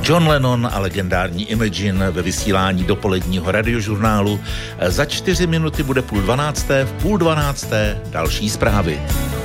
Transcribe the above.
John Lennon a legendární Imagine ve vysílání dopoledního radiožurnálu. Za 4 minuty bude 11:30, v 11:30 další zprávy.